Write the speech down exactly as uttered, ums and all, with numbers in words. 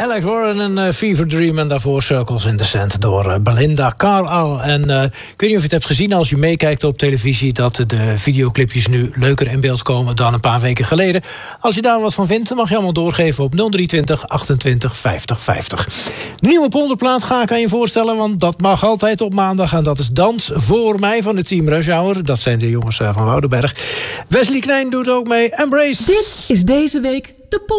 Alex Warren en uh, Fever Dream. En daarvoor Circles in the Sand door uh, Belinda Carlisle. En uh, ik weet niet of je het hebt gezien als je meekijkt op televisie, dat de videoclipjes nu leuker in beeld komen dan een paar weken geleden. Als je daar wat van vindt, dan mag je allemaal doorgeven op nul drie twintig achtentwintig vijftig vijftig. De nieuwe polderplaat ga ik aan je voorstellen, want dat mag altijd op maandag. En dat is Dans voor mij van het team Rush Hour. Dat zijn de jongens uh, van Woudenberg. Wesley Knijn doet ook mee. Embrace. Dit is deze week de